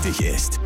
wichtig ist.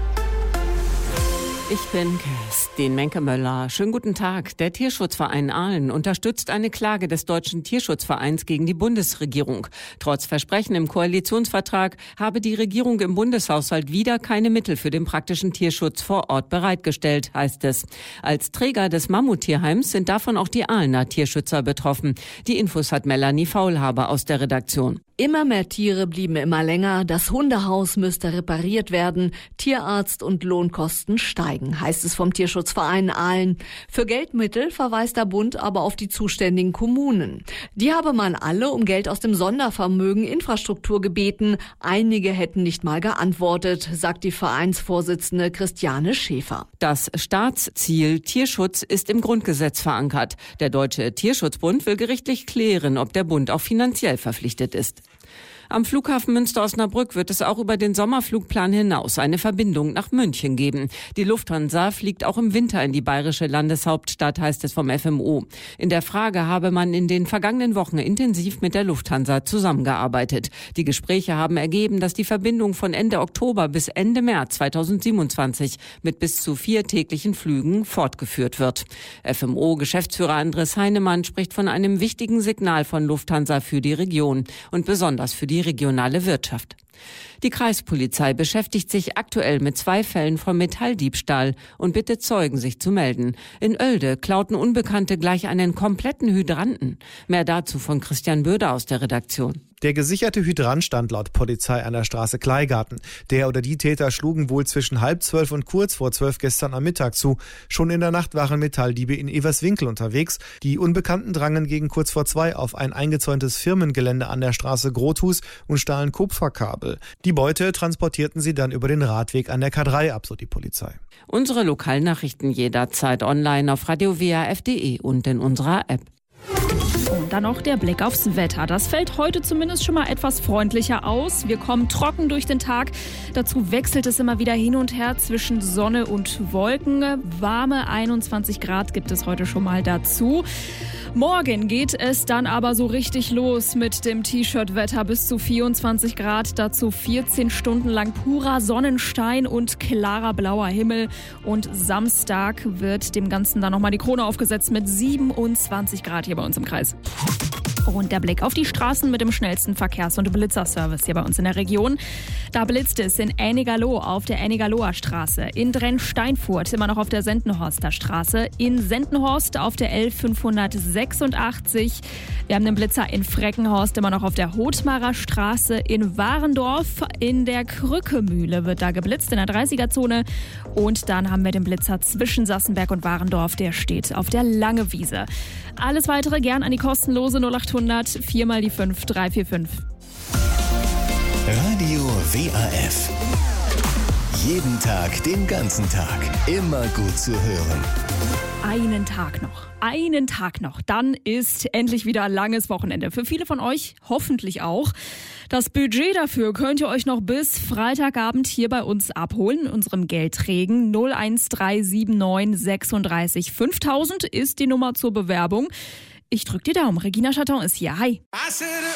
Ich bin Kerstin Menke-Möller. Schönen guten Tag. Der Tierschutzverein Aalen unterstützt eine Klage des Deutschen Tierschutzvereins gegen die Bundesregierung. Trotz Versprechen im Koalitionsvertrag habe die Regierung im Bundeshaushalt wieder keine Mittel für den praktischen Tierschutz vor Ort bereitgestellt, heißt es. Als Träger des Mammuttierheims sind davon auch die Aalener Tierschützer betroffen. Die Infos hat Melanie Faulhaber aus der Redaktion. Immer mehr Tiere blieben immer länger, das Hundehaus müsste repariert werden, Tierarzt- und Lohnkosten steigen, heißt es vom Tierschutzverein Aalen. Für Geldmittel verweist der Bund aber auf die zuständigen Kommunen. Die habe man alle um Geld aus dem Sondervermögen Infrastruktur gebeten. Einige hätten nicht mal geantwortet, sagt die Vereinsvorsitzende Christiane Schäfer. Das Staatsziel Tierschutz ist im Grundgesetz verankert. Der Deutsche Tierschutzbund will gerichtlich klären, ob der Bund auch finanziell verpflichtet ist. Am Flughafen Münster-Osnabrück wird es auch über den Sommerflugplan hinaus eine Verbindung nach München geben. Die Lufthansa fliegt auch im Winter in die bayerische Landeshauptstadt, heißt es vom FMO. In der Frage habe man in den vergangenen Wochen intensiv mit der Lufthansa zusammengearbeitet. Die Gespräche haben ergeben, dass die Verbindung von Ende Oktober bis Ende März 2027 mit bis zu 4 täglichen Flügen fortgeführt wird. FMO-Geschäftsführer Andres Heinemann spricht von einem wichtigen Signal von Lufthansa für die Region und besonders für die regionale Wirtschaft. Die Kreispolizei beschäftigt sich aktuell mit 2 Fällen von Metalldiebstahl und bittet Zeugen, sich zu melden. In Oelde klauten Unbekannte gleich einen kompletten Hydranten. Mehr dazu von Christian Böder aus der Redaktion. Der gesicherte Hydrant stand laut Polizei an der Straße Kleingarten. Der oder die Täter schlugen wohl zwischen 11:30 und kurz vor 12 gestern am Mittag zu. Schon in der Nacht waren Metalldiebe in Everswinkel unterwegs. Die Unbekannten drangen gegen kurz vor 2 auf ein eingezäuntes Firmengelände an der Straße Grothus und stahlen Kupferkabel. Die Beute transportierten sie dann über den Radweg an der K3 ab, so die Polizei. Unsere Lokalnachrichten jederzeit online auf radiowrf.de und in unserer App. Und dann noch der Blick aufs Wetter. Das fällt heute zumindest schon mal etwas freundlicher aus. Wir kommen trocken durch den Tag. Dazu wechselt es immer wieder hin und her zwischen Sonne und Wolken. Warme 21 Grad gibt es heute schon mal dazu. Morgen geht es dann aber so richtig los mit dem T-Shirt-Wetter bis zu 24 Grad. Dazu 14 Stunden lang purer Sonnenschein und klarer blauer Himmel. Und Samstag wird dem Ganzen dann nochmal die Krone aufgesetzt mit 27 Grad hier bei uns im Kreis. Und der Blick auf die Straßen mit dem schnellsten Verkehrs- und Blitzerservice hier bei uns in der Region. Da blitzt es in Ennigaloh auf der Ennigaloher Straße, in Drenn-Steinfurt immer noch auf der Sendenhorster Straße, in Sendenhorst auf der L586. Wir haben den Blitzer in Freckenhorst immer noch auf der Hothmarer Straße, in Warendorf in der Krückemühle wird da geblitzt in der 30er-Zone. Und dann haben wir den Blitzer zwischen Sassenberg und Warendorf, der steht auf der Langewiese. Alles weitere gern an die kostenlose 0800 4 mal die 5 345. Radio WAF. Jeden Tag, den ganzen Tag. Immer gut zu hören. Einen Tag noch. Dann ist endlich wieder langes Wochenende. Für viele von euch hoffentlich auch. Das Budget dafür könnt ihr euch noch bis Freitagabend hier bei uns abholen, in unserem Geldregen. 01379 36 5000 ist die Nummer zur Bewerbung. Ich drück die Daumen. Regina Chatton ist hier. Hi.